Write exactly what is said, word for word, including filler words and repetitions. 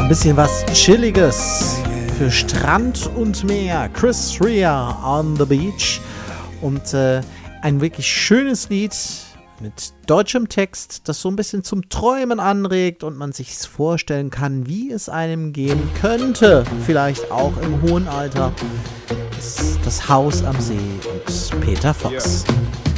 Ein bisschen was Chilliges für Strand und Meer. Chris Rea on the Beach. Und äh, ein wirklich schönes Lied mit deutschem Text, das so ein bisschen zum Träumen anregt und man sich vorstellen kann, wie es einem gehen könnte. Vielleicht auch im hohen Alter. Das, das Haus am See und Peter Fox. Yeah.